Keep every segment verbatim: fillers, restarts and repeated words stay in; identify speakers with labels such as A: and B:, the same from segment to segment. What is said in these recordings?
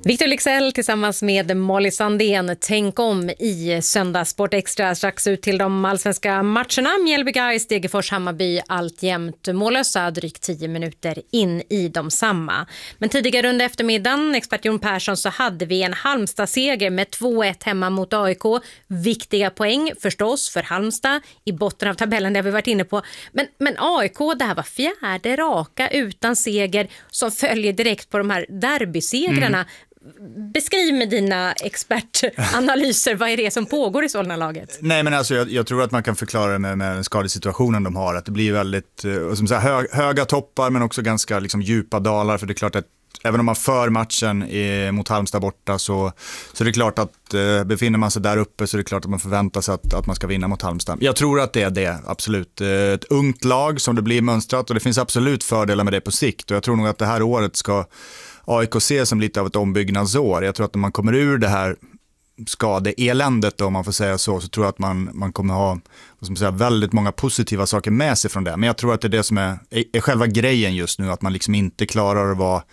A: Victor Lyxell tillsammans med Molly Sandén. Tänk om i söndag Sport Extra. Strax ut till de allsvenska matcherna. Mjällby Gais, Degerfors, Hammarby alltjämt mållösa drygt tio minuter in i de samma. Men tidigare under eftermiddagen, expert Jon Persson, så hade vi en Halmstad-seger med två ett hemma mot A I K. Viktiga poäng förstås för Halmstad i botten av tabellen, det har vi varit inne på. Men, men A I K, det här var fjärde raka utan seger som följer direkt på de här derbysegrarna. Mm. Beskriv med dina expertanalyser, vad är det som pågår i Solna-laget?
B: Nej, men alltså jag, jag tror att man kan förklara det med, med den skadesituationen de har. Att det blir väldigt som så här, hö, höga toppar men också ganska liksom, djupa dalar. För det är klart att även om man för matchen i, mot Halmstad borta så, så är det klart att eh, befinner man sig där uppe så är det klart att man förväntar sig att, att man ska vinna mot Halmstad. Jag tror att det är det, absolut. Ett ungt lag som det blir mönstrat och det finns absolut fördelar med det på sikt. Och jag tror nog att det här året ska A I K se som lite av ett ombyggnadsår. Jag tror att när man kommer ur det här skadeeländet, om man får säga så, så tror jag att man, man kommer ha vad ska man säga, väldigt många positiva saker med sig från det. Men jag tror att det är det som är, är själva grejen just nu, att man liksom inte klarar att vara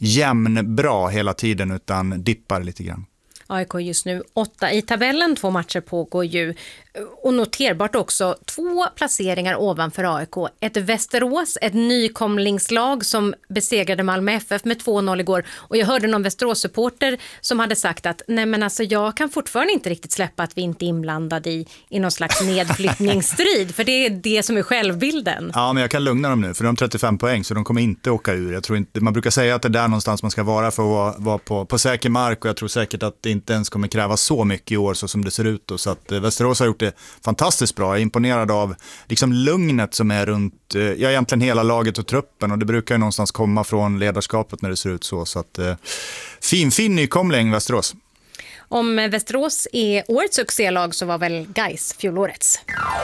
B: jämnbra hela tiden utan dippar lite grann.
A: A I K just nu åtta i tabellen, två matcher pågår ju. Och noterbart också två placeringar ovanför A I K. Ett Västerås, ett nykomlingslag som besegrade Malmö F F med två noll igår. Och jag hörde någon Västerås-supporter som hade sagt att nej men alltså jag kan fortfarande inte riktigt släppa att vi inte är inblandade i, i någon slags nedflyttningsstrid. För det är det som är självbilden.
B: Ja, men jag kan lugna dem nu för de har trettiofem poäng så de kommer inte åka ur. Jag tror inte, man brukar säga att det är där någonstans man ska vara för att vara, vara på, på säker mark. Och jag tror säkert att det inte ens kommer kräva så mycket i år så som det ser ut. Då. Så att eh, Västerås har gjort det fantastiskt bra. Jag är imponerad av liksom lugnet som är runt eh, ja, egentligen hela laget och truppen och det brukar ju någonstans komma från ledarskapet när det ser ut så. Så att eh, fin, fin nykomling Västerås.
A: Om Västerås är årets succélag så var väl Gais fjolårets.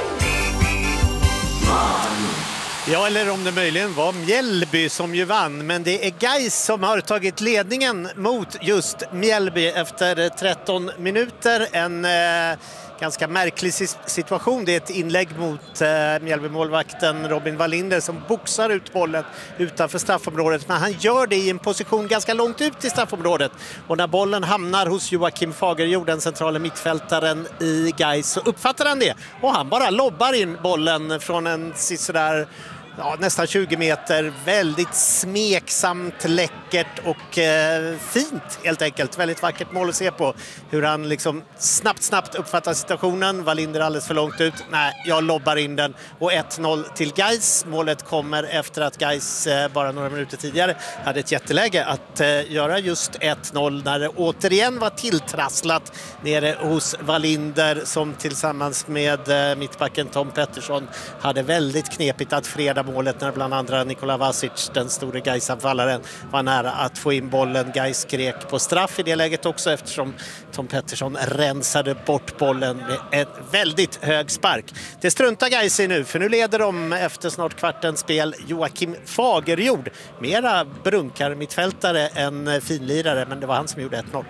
C: Ja, eller om det möjligen var Mjällby som ju vann. Men det är Gais som har tagit ledningen mot just Mjällby efter tretton minuter. En eh, ganska märklig situation. Det är ett inlägg mot eh, Mjällby-målvakten Robin Wallinder som boxar ut bollen utanför straffområdet. Men han gör det i en position ganska långt ut i straffområdet. Och när bollen hamnar hos Joakim Fagerjord, den centrala mittfältaren i Gais, så uppfattar han det. Och han bara lobbar in bollen från en sådär... Ja, nästan tjugo meter, väldigt smeksamt, läckert och eh, fint helt enkelt. Väldigt vackert mål att se på hur han liksom snabbt, snabbt uppfattar situationen. Wallinder alldeles för långt ut. Nej, jag lobbar in den och ett noll till Gais. Målet kommer efter att Gais eh, bara några minuter tidigare hade ett jätteläge att eh, göra just ett noll när det återigen var tilltrasslat nere hos Wallinder som tillsammans med eh, mittbacken Tom Pettersson hade väldigt knepigt att freda målet när bland andra Nikola Vasic, den store Gais-anfallaren, var nära att få in bollen. Gais skrek på straff i det läget också eftersom Tom Pettersson rensade bort bollen med en väldigt hög spark. Det struntar Gais i nu, för nu leder de efter snart kvartens spel Joakim Fagerjord. Mera brunkar mittfältare än finlirare, men det var han som gjorde ett noll.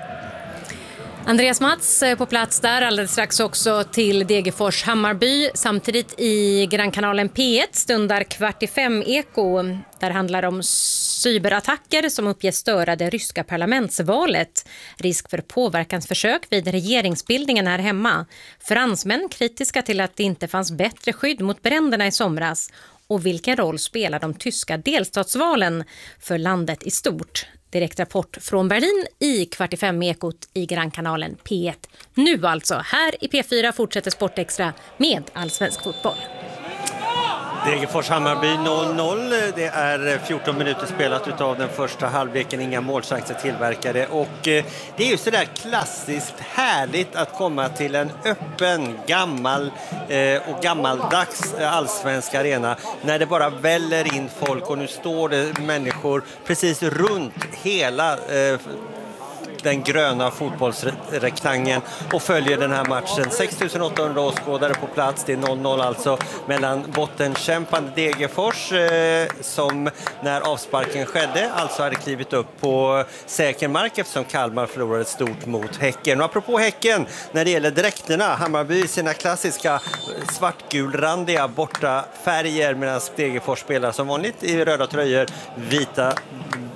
A: Andreas Mats på plats där alldeles strax också till Degerfors Hammarby. Samtidigt i Grannkanalen P ett stundar kvart i fem eko. Där handlar om cyberattacker som uppges störa det ryska parlamentsvalet. Risk för påverkansförsök vid regeringsbildningen här hemma. Fransmän kritiska till att det inte fanns bättre skydd mot bränderna i somras. Och vilken roll spelar de tyska delstatsvalen för landet i stort? Direkt rapport från Berlin i kvart i fem ekot i Grannkanalen P ett. Nu alltså, här i P fyra fortsätter Sportextra med allsvensk fotboll.
D: Degerfors Hammarby noll noll. Det är fjorton minuter spelat utav den första halvleken. Inga målchanser tillverkade. Och det är ju sådär klassiskt härligt att komma till en öppen, gammal och gammaldags allsvensk arena. När det bara väller in folk och nu står det människor precis runt hela den gröna fotbollsrektangen och följer den här matchen. sex tusen åttahundra åskådare på plats. Det är noll noll alltså mellan bottenkämpande Degerfors eh, som när avsparken skedde alltså hade klivit upp på säker mark eftersom Kalmar förlorade stort mot Häcken. Och apropå Häcken, när det gäller dräkterna, Hammarby sina klassiska svartgulrandiga borta färger medan Degerfors spelar som vanligt i röda tröjor, vita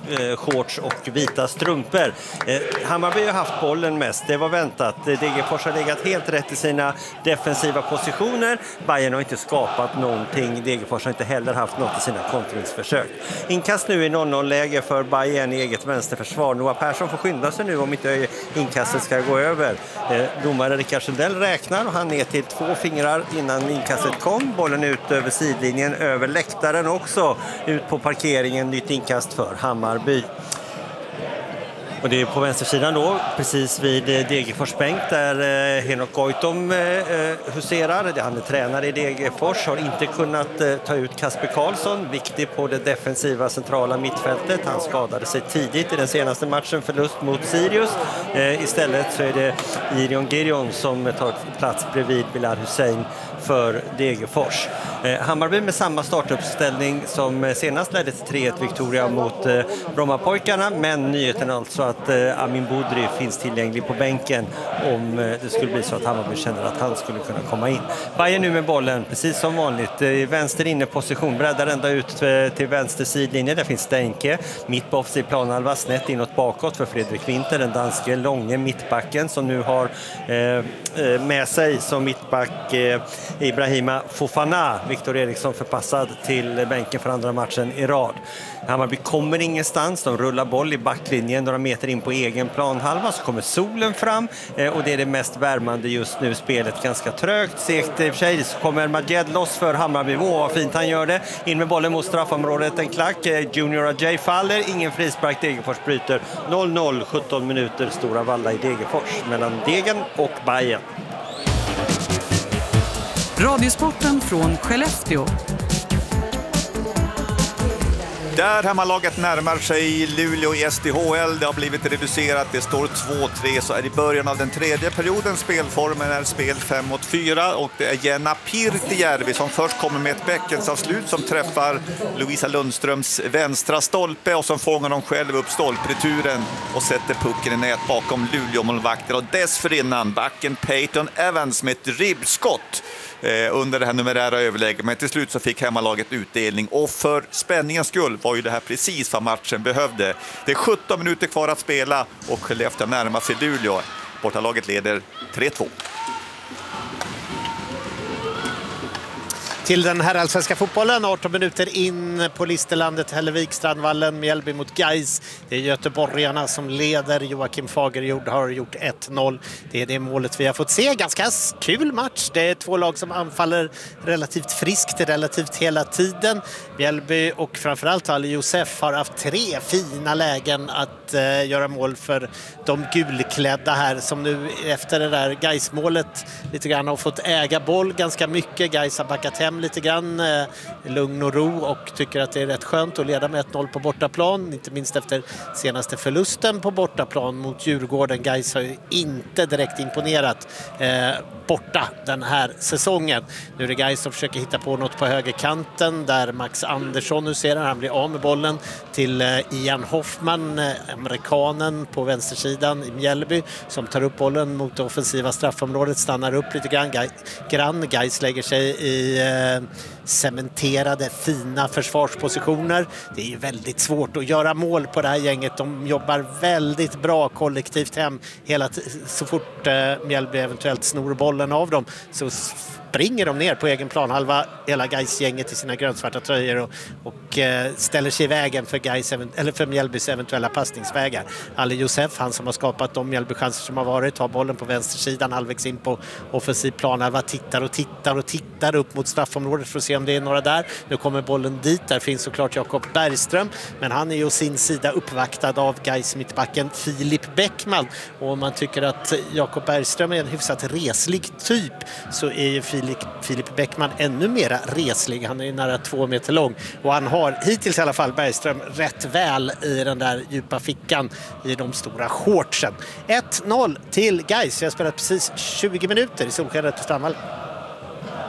D: eh, shorts och vita strumpor. Eh, Hammarby har haft bollen mest, det var väntat. Degerfors har legat helt rätt i sina defensiva positioner. Bayern har inte skapat någonting. Degerfors har inte heller haft något i sina kontringsförsök. Inkast nu i noll noll-läge för Bayern i eget vänsterförsvar. Noah Persson får skynda sig nu om inte inkastet ska gå över. Eh, domare Rickard Sundell räknar och han är till två fingrar innan inkastet kom. Bollen ut över sidlinjen, över läktaren också. Ut på parkeringen, nytt inkast för Hammarby. Och det är på vänstersidan då, precis vid Degerfors bänk där eh, Henok Goitom eh, huserar. Han är tränare i Degerfors, har inte kunnat eh, ta ut Kasper Karlsson, viktig på det defensiva centrala mittfältet. Han skadade sig tidigt i den senaste matchen, förlust mot Sirius. Eh, istället så är det Irion Girion som tar plats bredvid Bilal Hussein för Degerfors. Eh, Hammarby med samma startuppställning som senast ledde till tre ett Victoria mot eh, Brommapojkarna, men nyheten alltså att eh, Amin Boudry finns tillgänglig på bänken om eh, det skulle bli så att Hammarby känner att han skulle kunna komma in. Bayern nu med bollen, precis som vanligt. Eh, vänster inne position, breddar ända ut eh, till vänster sidlinje. Där finns Stenke, mitt på offensiv planhalva, snett inåt bakåt för Fredrik Winter, den danske långe mittbacken som nu har eh, med sig som mittback eh, Ibrahima Fofana. Viktor Eriksson förpassad till bänken för andra matchen i rad. Hammarby kommer ingenstans, de rullar boll i backlinjen några meter in på egen planhalva, så kommer solen fram eh, och det är det mest värmande just nu. Spelet ganska trögt, segt i och för sig, så kommer Majed loss för Hammarby. Åh, vad fint han gör det, in med bollen mot straffområdet, en klack, eh, Junior Ajay faller, ingen frispark, Degerfors bryter. Noll noll, sjutton minuter, Stora Valla i Degerfors mellan Degen och Bayern.
E: Radiosporten från Skellefteå.
F: Där hemmalaget närmar sig Luleå i S D H L. Det har blivit reducerat. Det står två tre, så är det i början av den tredje perioden. Spelformen är spel fem mot fyra och det är Jenna Pirtijärvi som först kommer med ett bäckensavslut som träffar Lovisa Lundströms vänstra stolpe och som fångar dem själv upp stolpreturen och sätter pucken i nät bakom Luleå-målvakten. Och dessförinnan backen Peyton Evans med ett ribbskott under det här numerära överläget, men till slut så fick hemmalaget utdelning och för spänningens skull var ju det här precis vad matchen behövde. Det är sjutton minuter kvar att spela och Skellefteå närmar sig Luleå. Bortalaget leder tre två.
C: Till den här allsvenska fotbollen, arton minuter in på Listerlandet, Hällevik, Strandvallen, Mjällby mot Gais. Det är göteborgarna som leder, Joakim Fagerjord har gjort ett noll. Det är det målet vi har fått se, ganska kul match. Det är två lag som anfaller relativt friskt, relativt hela tiden. Mjällby och framförallt Ali Josef har haft tre fina lägen att eh, göra mål för de gulklädda här som nu efter det där Gais-målet lite grann har fått äga boll ganska mycket. Gais har backat hem lite grann, eh, lugn och ro och tycker att det är rätt skönt att leda med ett noll på bortaplan, inte minst efter senaste förlusten på bortaplan mot Djurgården. Gais har ju inte direkt imponerat eh, borta den här säsongen. Nu är det Gais som försöker hitta på något på högerkanten där Max Andersson nu ser han blir av med bollen till eh, Ian Hoffman, eh, amerikanen på vänstersidan i Mjällby, som tar upp bollen mot det offensiva straffområdet, stannar upp lite grann, Gais, grann. Gais lägger sig i eh, cementerade fina försvarspositioner. Det är ju väldigt svårt att göra mål på det här gänget. De jobbar väldigt bra kollektivt hem hela t- så fort eh, Mjällby eventuellt snor bollen av dem så springer de ner på egen planhalva, hela Gais-gänget i sina grönsvarta tröjor och, och eh, ställer sig i vägen för, Gais, eller för Mjällbys eventuella passningsvägar. Ali Josef, han som har skapat de Mjällby-chanser som har varit, har bollen på vänstersidan halvvägs in på offensiv planhalva, tittar och tittar och tittar upp mot straffområdet för att se om det är några där. Nu kommer bollen dit, där finns såklart Jakob Bergström, men han är ju å sin sida uppvaktad av Gais mittbacken Filip Bäckman, och om man tycker att Jakob Bergström är en hyfsat reslig typ så är ju Filip Filip Bäckman ännu mera reslig. Han är ju nära två meter lång och han har hittills i alla fall Bergström rätt väl i den där djupa fickan i de stora shortsen. ett noll till Gais. Jag har spelat precis tjugo minuter i Solskenet på Strandvallen.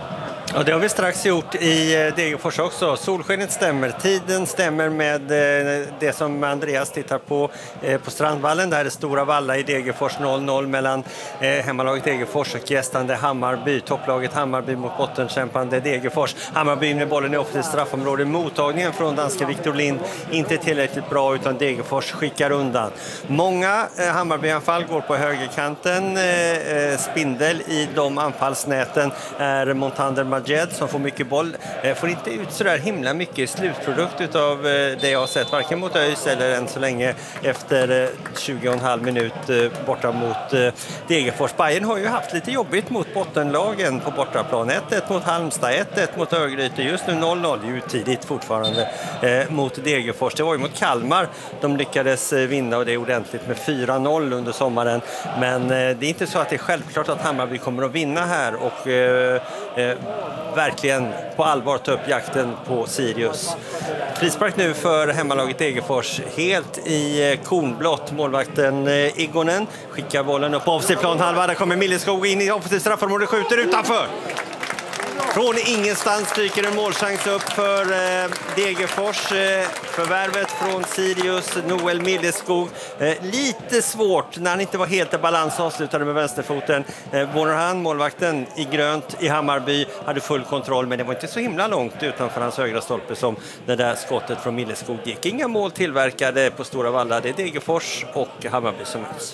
D: Och det har vi strax gjort i Degerfors också. Solskenet stämmer, tiden stämmer med det som Andreas tittar på på Strandvallen. Där är det Stora Valla i Degerfors noll noll mellan hemmalaget Degerfors och gästande Hammarby. Topplaget Hammarby mot bottenkämpande Degerfors. Hammarby med bollen i offensivt straffområde. Mottagningen från danska Victor Lind inte tillräckligt bra, utan Degerfors skickar undan. Många Hammarby-anfall går på högerkanten. Spindel i de anfallsnäten är Montander Majed som får mycket boll. Får inte ut så där himla mycket slutprodukt utav det jag har sett, varken mot ÖIS eller än så länge efter tjugo och en halv minut borta mot Degerfors. Bayern har ju haft lite jobbigt mot bottenlagen på bortaplan. ett ett mot Halmstad, ett ett mot Örgryte, just nu noll noll, ju tidigt fortfarande eh, mot Degerfors. Det var ju mot Kalmar de lyckades vinna, och det är ordentligt med fyra noll under sommaren. Men eh, det är inte så att det är självklart att Hammarby kommer att vinna här och eh, eh, verkligen på allvar ta upp jakten på Sirius. Frispark nu för hemmalaget Degerfors, helt i kornblått. Målvakten Igonen skickar bollen upp på offensivplan halva. Där kommer Milleskog in i offensivt straffområde, skjuter utanför. Från ingenstans dyker en målchans upp för eh, Degerfors. Eh, förvärvet från Sirius, Noel Milleskog. Eh, lite svårt när han inte var helt i balans och avslutade med vänsterfoten. Eh, Bornerhan, målvakten i grönt i Hammarby, hade full kontroll, men det var inte så himla långt utanför hans högra stolpe som det där skottet från Milleskog gick. Inga mål tillverkade på Stora Valla. Det är Degerfors och Hammarby som möts.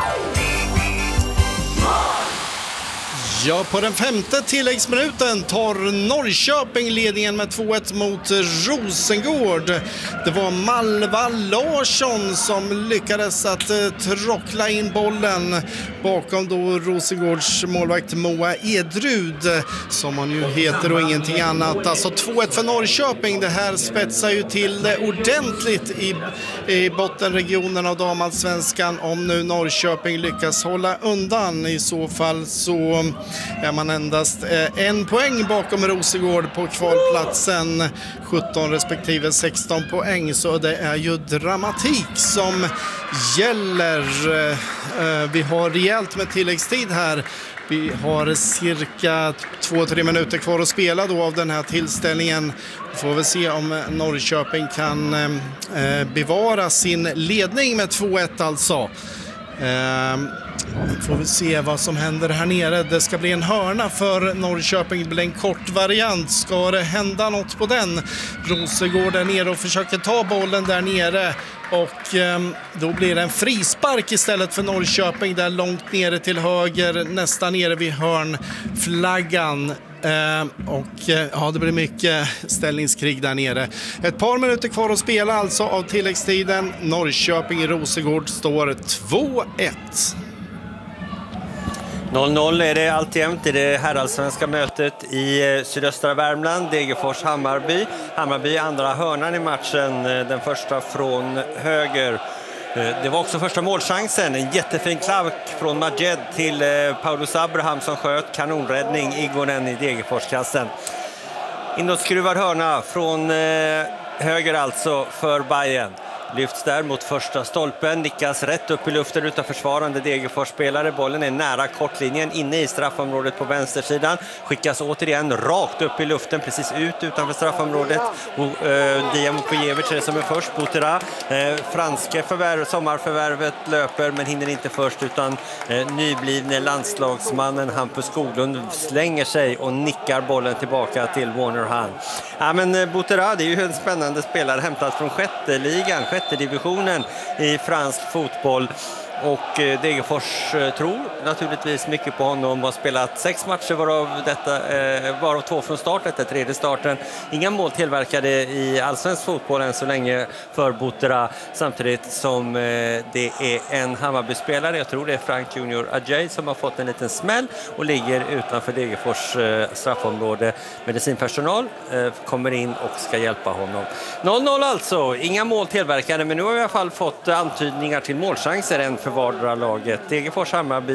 G: Ja, på den femte tilläggsminuten tar Norrköping ledningen med två ett mot Rosengård. Det var Malva Larsson som lyckades att eh, trockla in bollen bakom då Rosengårds målvakt Moa Edrud, som han ju heter och ingenting annat. Alltså två ett för Norrköping. Det här spetsar ju till det ordentligt i, i bottenregionen av damallsvenskan, om nu Norrköping lyckas hålla undan. I så fall så är man endast en poäng bakom Rosengård på kvalplatsen, sjutton respektive sexton poäng, så det är ju dramatik som gäller. Vi har rejält med tilläggstid här. Vi har cirka två tre minuter kvar att spela då av den här tillställningen. Vi får väl se om Norrköping kan bevara sin ledning med två ett alltså. Får vi se vad som händer här nere. Det ska bli en hörna för Norrköping. Det blir en kort variant. Ska det hända något på den? Rosengård är nere och försöker ta bollen där nere. Och eh, då blir det en frispark istället för Norrköping. Där långt nere till höger. Nästan nere vid hörnflaggan. Eh, och eh, ja, det blir mycket ställningskrig där nere. Ett par minuter kvar att spela alltså av tilläggstiden. Norrköping-Rosengård står två ett.
D: noll noll är det alltjämt i det herrallsvenska mötet i sydöstra Värmland. Degerfors Hammarby. Hammarby andra hörnan i matchen, den första från höger. Det var också första målchansen. En jättefin klack från Majed till Paulus Abraham som sköt. Kanonräddning Igonen i Degerforskassen. Inåtskruvad hörna från höger alltså för Bayern. Lyfts där mot första stolpen, nickas rätt upp i luften utav försvarande Degerfors-spelare. Bollen är nära kortlinjen inne i straffområdet på vänstersidan. Skickas återigen rakt upp i luften, precis ut utanför straffområdet. Och, eh, Diamo Kujevic är som är först. Butera, eh, franske förvärv, sommarförvärvet löper men hinner inte först, utan eh, nyblivne landslagsmannen Hampus Skoglund slänger sig och nickar bollen tillbaka till Warner Hahn. Ja, men eh, Butera, det är ju en spännande spelare hämtad från sjätte ligan, sjätte divisionen i fransk fotboll. Och eh, Degerfors eh, tror naturligtvis mycket på honom. Har spelat sex matcher varav, detta, eh, varav två från start, detta tredje starten. Inga mål tillverkade i allsvensk fotboll än så länge för Butera. Samtidigt som eh, det är en Hammarby-spelare, jag tror det är Frank Junior Ajay, som har fått en liten smäll och ligger utanför Degerfors eh, straffområde. Medicinpersonal eh, kommer in och ska hjälpa honom. noll noll alltså, inga mål tillverkade, men nu har vi i alla fall fått antydningar till målchanser än för vardera laget. Degerfors Hammarby